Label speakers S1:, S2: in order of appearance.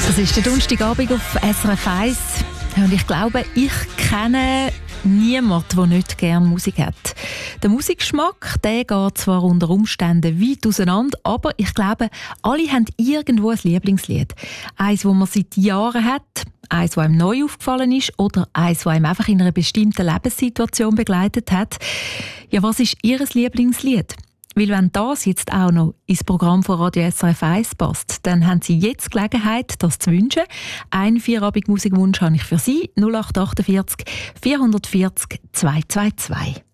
S1: Das ist der Donnerstagabend auf SRF 1 und ich glaube, ich kenne niemanden, der nicht gerne Musik hat. Der Musikgeschmack, der geht zwar unter Umständen weit auseinander, aber ich glaube, alle haben irgendwo ein Lieblingslied. Eins, das man seit Jahren hat, eins, das einem neu aufgefallen ist oder eins, das einem einfach in einer bestimmten Lebenssituation begleitet hat. Ja, was ist Ihr Lieblingslied? Weil wenn das jetzt auch noch ins Programm von Radio SRF 1 passt, dann haben Sie jetzt Gelegenheit, das zu wünschen. Einen Feierabend-Musikwunsch habe ich für Sie. 0848 440 222.